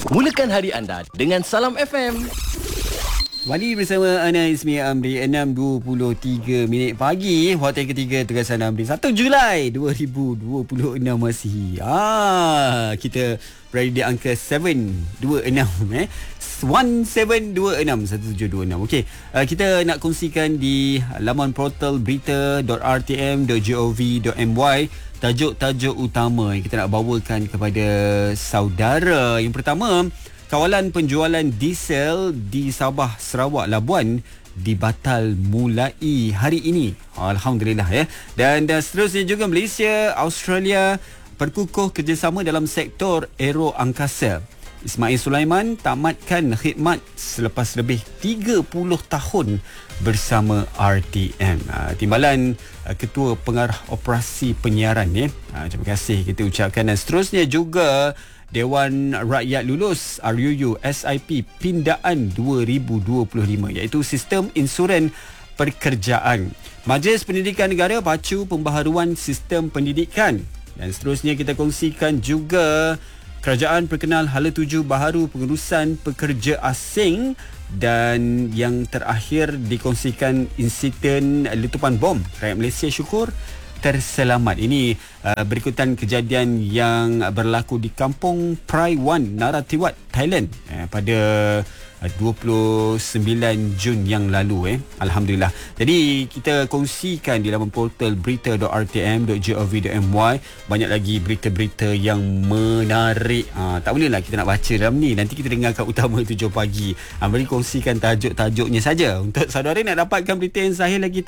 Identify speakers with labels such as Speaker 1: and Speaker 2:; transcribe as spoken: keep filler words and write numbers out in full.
Speaker 1: Mulakan hari anda dengan Salam F M.
Speaker 2: Wali bersama Ana Ismi Amri. Enam dua puluh tiga minit pagi. Waktu yang ketiga Tugas Ana Amri, satu Julai dua ribu dua puluh enam masih. Ah, kita berada di angka tujuh dua enam eh. tujuh dua enam satu tujuh dua enam. Okey, uh, kita nak kongsikan di laman portal berita dot r t m dot gov dot my tajuk-tajuk utama yang kita nak bawakan kepada saudara. Yang pertama, kawalan penjualan diesel di Sabah, Sarawak, Labuan dibatal mulai hari ini. Alhamdulillah ya. Dan, dan seterusnya juga Malaysia, Australia perkukuh kerjasama dalam sektor aero angkasa. Ismail Sulaiman tamatkan khidmat selepas lebih tiga puluh tahun bersama R T M. Uh, timbalan uh, Ketua Pengarah Operasi Penyiaran ya. Uh, terima kasih kita ucapkan. Dan seterusnya juga Dewan Rakyat lulus R U U S I P Pindaan dua ribu dua puluh lima, iaitu Sistem Insuran Pekerjaan. Majlis Pendidikan Negara pacu pembaharuan sistem pendidikan. Dan seterusnya kita kongsikan juga kerajaan perkenal hala tuju baharu pengurusan pekerja asing. Dan yang terakhir dikongsikan insiden letupan bom. Rakyat Malaysia syukur terselamat. Ini uh, berikutan kejadian yang berlaku di Kampung Praiwan, Narathiwat, Thailand uh, pada uh, dua puluh sembilan Jun yang lalu eh. Alhamdulillah. Jadi kita kongsikan di laman portal berita dot r t m dot gov dot my. Banyak lagi berita-berita yang menarik. uh, Tak bolehlah kita nak baca dalam ni. Nanti kita dengarkan utama tujuh pagi. uh, Beri kongsikan tajuk-tajuknya saja. Untuk saudara nak dapatkan berita yang sahih lagi